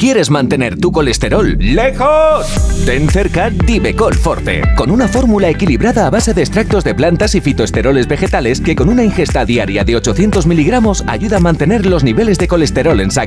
quieres mantener tu colesterol lejos, ten cerca Divecol Forte, con una fórmula equilibrada a base de extractos de plantas y fitoesteroles vegetales que con una ingesta diaria de 800 miligramos ayuda a mantener los niveles de colesterol en sangre.